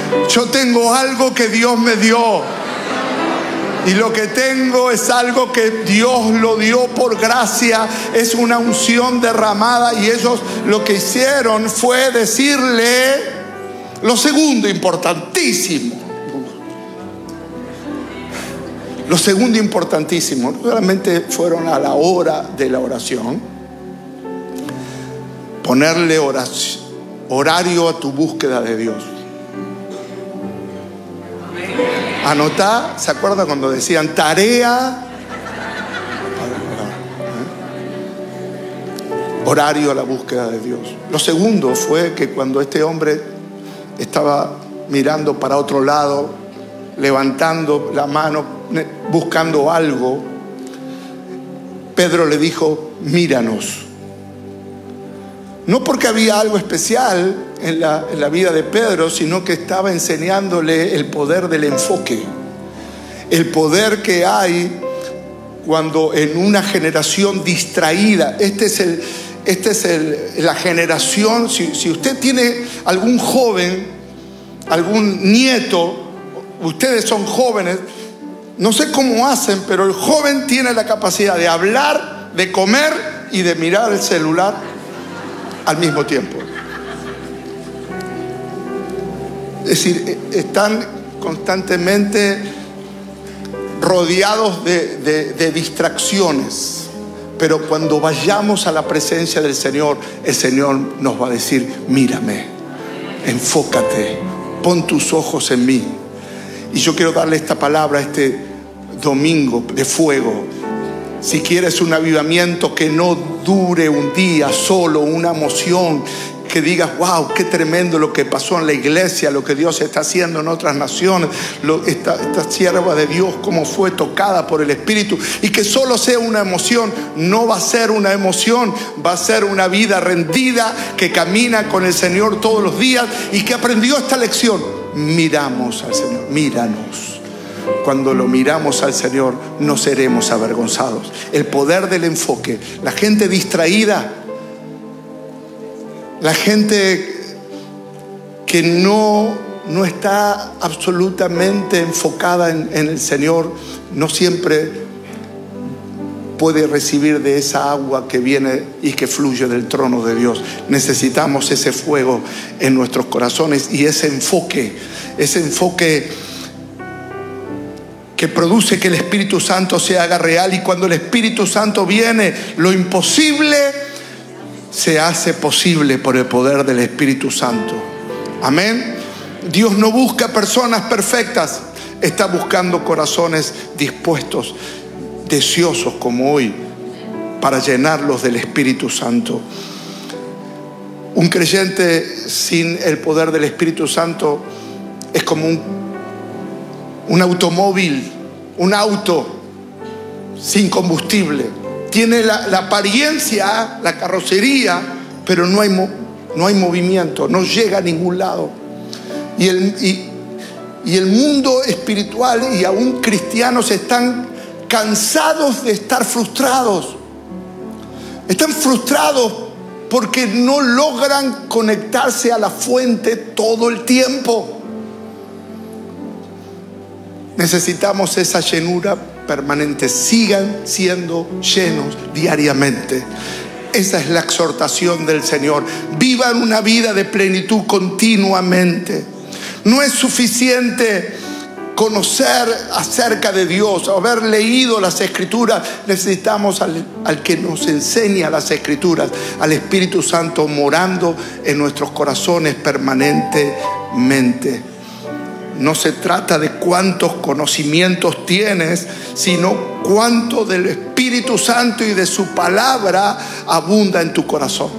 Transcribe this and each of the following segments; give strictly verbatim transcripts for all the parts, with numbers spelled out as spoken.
Yo tengo algo que Dios me dio. Y lo que tengo es algo que Dios lo dio por gracia. Es una unción derramada. Y ellos lo que hicieron fue decirle lo segundo importantísimo. Lo segundo importantísimo. Realmente fueron a la hora de la oración. Ponerle oración, horario a tu búsqueda de Dios. Anotá, ¿se acuerda cuando decían tarea? Horario a la búsqueda de Dios. Lo segundo fue que cuando este hombre estaba mirando para otro lado, levantando la mano, buscando algo, Pedro le dijo, míranos. No porque había algo especial en la, en la vida de Pedro, sino que estaba enseñándole el poder del enfoque. El poder que hay cuando en una generación distraída, este es, el, este es el, la generación, si, si usted tiene algún joven, algún nieto, ustedes son jóvenes, no sé cómo hacen, pero el joven tiene la capacidad de hablar, de comer y de mirar el celular al mismo tiempo. Es decir, están constantemente rodeados de, de, de distracciones. Pero cuando vayamos a la presencia del Señor, el Señor nos va a decir, mírame, enfócate, pon tus ojos en mí. Y yo quiero darle esta palabra este domingo de fuego. Si quieres un avivamiento que no dure un día solo, una emoción, que digas, wow, qué tremendo lo que pasó en la iglesia, lo que Dios está haciendo en otras naciones, lo, esta, esta sierva de Dios, cómo fue tocada por el Espíritu, y que solo sea una emoción. No va a ser una emoción, va a ser una vida rendida, que camina con el Señor todos los días y que aprendió esta lección. Miramos al Señor, míranos. Cuando lo miramos al Señor, no seremos avergonzados. El poder del enfoque. La gente distraída, la gente que no, no está absolutamente enfocada en, en el Señor, no siempre puede recibir de esa agua que viene y que fluye del trono de Dios. Necesitamos ese fuego en nuestros corazones y ese enfoque, ese enfoque que produce que el Espíritu Santo se haga real. Y cuando el Espíritu Santo viene, lo imposible se hace posible por el poder del Espíritu Santo. Amén. Dios no busca personas perfectas, está buscando corazones dispuestos, deseosos como hoy, para llenarlos del Espíritu Santo. Un creyente sin el poder del Espíritu Santo es como un Un automóvil, un auto sin combustible. Tiene la, la apariencia, la carrocería, pero no hay, no hay movimiento, no llega a ningún lado. Y el, y, y el mundo espiritual y aún cristianos están cansados de estar frustrados. Están frustrados porque no logran conectarse a la fuente todo el tiempo. Necesitamos esa llenura permanente. Sigan siendo llenos diariamente. Esa es la exhortación del Señor. Vivan una vida de plenitud continuamente. No es suficiente conocer acerca de Dios, haber leído las Escrituras. Necesitamos al, al que nos enseña las Escrituras, al Espíritu Santo morando en nuestros corazones permanentemente. No se trata de cuántos conocimientos tienes, sino cuánto del Espíritu Santo y de su palabra abunda en tu corazón.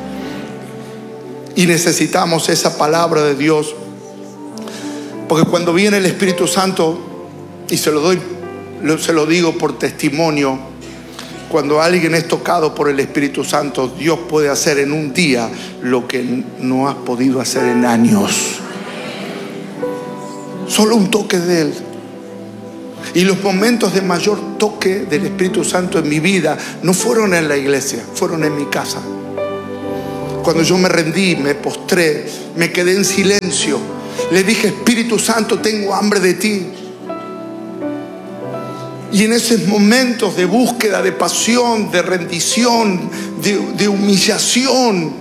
Y necesitamos esa palabra de Dios. Porque cuando viene el Espíritu Santo, y se lo doy, se lo digo por testimonio, cuando alguien es tocado por el Espíritu Santo, Dios puede hacer en un día lo que no has podido hacer en años. Solo un toque de Él. Y los momentos de mayor toque del Espíritu Santo en mi vida no fueron en la iglesia, fueron en mi casa. Cuando yo me rendí, me postré, me quedé en silencio Le dije, Espíritu Santo, tengo hambre de ti. Y en esos momentos de búsqueda, de pasión, de rendición, de, de humillación,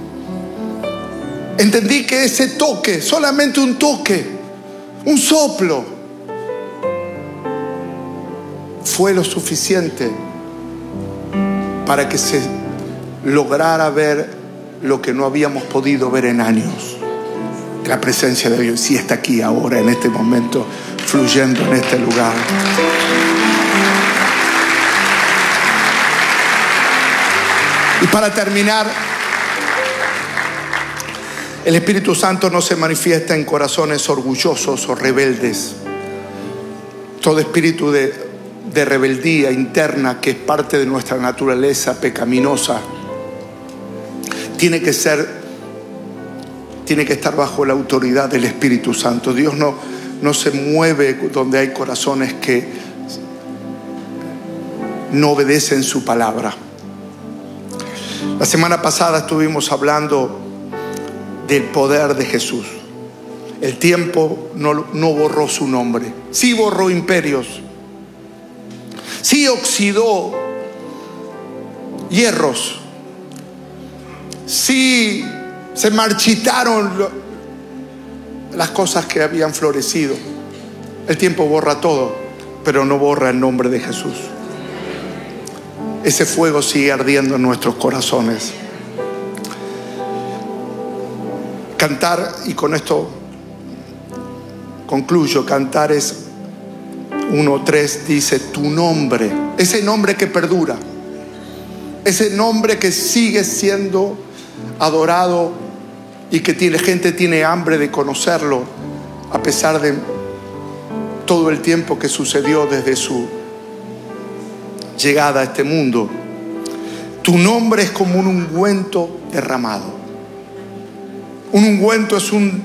entendí que ese toque, solamente un toque, un soplo, fue lo suficiente para que se lograra ver lo que no habíamos podido ver en años. La presencia de Dios sí está aquí ahora, en este momento, fluyendo en este lugar. Y para terminar, el Espíritu Santo no se manifiesta en corazones orgullosos o rebeldes. Todo espíritu de, de rebeldía interna, que es parte de nuestra naturaleza pecaminosa, tiene que ser, tiene que estar bajo la autoridad del Espíritu Santo. Dios no, no se mueve donde hay corazones que no obedecen su palabra. La semana pasada estuvimos hablando del poder de Jesús. El tiempo no, no borró su nombre. Sí borró imperios. Sí oxidó hierros. Sí se marchitaron las cosas que habían florecido. El tiempo borra todo, pero no borra el nombre de Jesús. Ese fuego sigue ardiendo en nuestros corazones. Cantar, y con esto concluyo, Cantares uno tres dice, tu nombre, ese nombre que perdura, ese nombre que sigue siendo adorado y que tiene, gente tiene hambre de conocerlo a pesar de todo el tiempo que sucedió desde su llegada a este mundo. Tu nombre es como un ungüento derramado. Un ungüento es un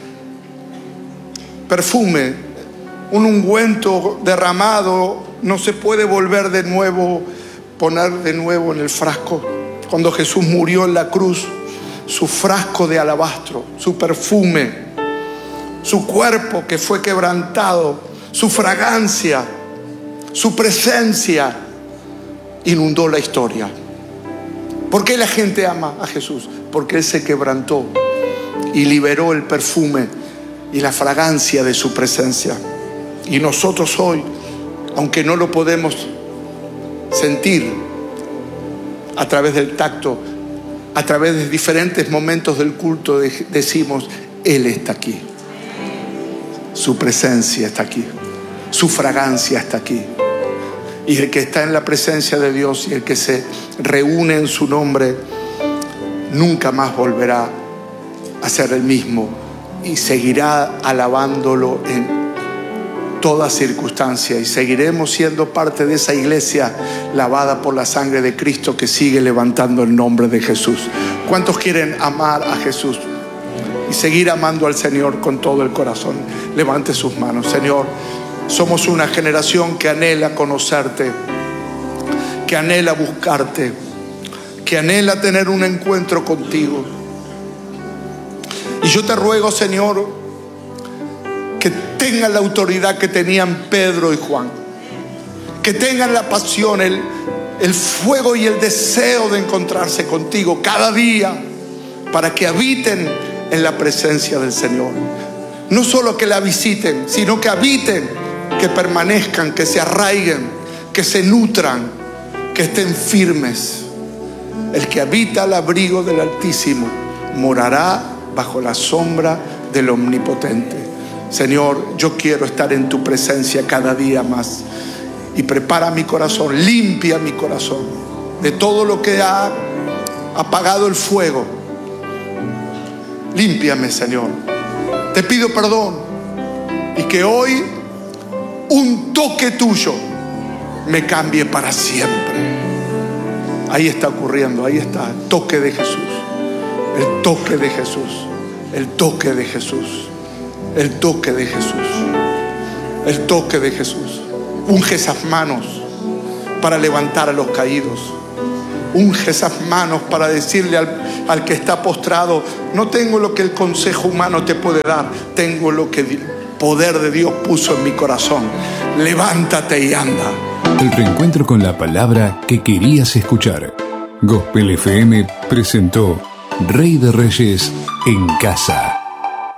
perfume. Un ungüento derramado no se puede volver de nuevo, poner de nuevo en el frasco. Cuando Jesús murió en la cruz, su frasco de alabastro, su perfume, su cuerpo que fue quebrantado, su fragancia, su presencia inundó la historia. ¿Por qué la gente ama a Jesús? Porque Él se quebrantó y liberó el perfume y la fragancia de su presencia. Y nosotros hoy, aunque no lo podemos sentir a través del tacto, a través de diferentes momentos del culto, decimos, Él está aquí. Su presencia está aquí. Su fragancia está aquí. Y el que está en la presencia de Dios y el que se reúne en su nombre, nunca más volverá a ser el mismo y seguirá alabándolo en toda circunstancia. Y seguiremos siendo parte de esa iglesia lavada por la sangre de Cristo que sigue levantando el nombre de Jesús. ¿Cuántos quieren amar a Jesús y seguir amando al Señor con todo el corazón? Levante sus manos. Señor, somos una generación que anhela conocerte, que anhela buscarte, que anhela tener un encuentro contigo. Y yo te ruego, Señor, que tengan la autoridad que tenían Pedro y Juan, que tengan la pasión, el, el fuego y el deseo de encontrarse contigo cada día, para que habiten en la presencia del Señor. No solo que la visiten, sino que habiten, que permanezcan, que se arraiguen, que se nutran, que estén firmes. El que habita al abrigo del Altísimo morará bajo la sombra del Omnipotente. Señor, yo quiero estar en tu presencia cada día más. Y prepara mi corazón, limpia mi corazón de todo lo que ha apagado el fuego. Límpiame, Señor. Te pido perdón. Y que hoy un toque tuyo me cambie para siempre. Ahí está ocurriendo, ahí está el toque de Jesús. El toque de Jesús. El toque de Jesús. El toque de Jesús. El toque de Jesús. Unge esas manos para levantar a los caídos. unge esas manos para decirle al, al que está postrado: no tengo lo que el consejo humano te puede dar, tengo lo que el poder de Dios puso en mi corazón. Levántate y anda. El reencuentro con la palabra que querías escuchar. Gospel F M presentó Rey de Reyes en Casa.